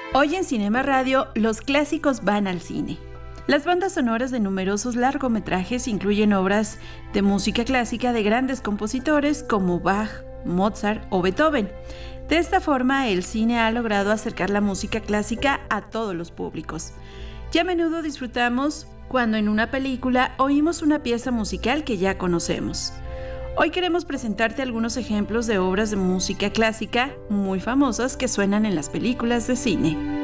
Hoy en Cinema Radio, los clásicos van al cine. Las bandas sonoras de numerosos largometrajes incluyen obras de música clásica de grandes compositores como Bach, Mozart o Beethoven. De esta forma, el cine ha logrado acercar la música clásica a todos los públicos. Ya a menudo disfrutamos cuando en una película oímos una pieza musical que ya conocemos. Hoy queremos presentarte algunos ejemplos de obras de música clásica muy famosas que suenan en las películas de cine.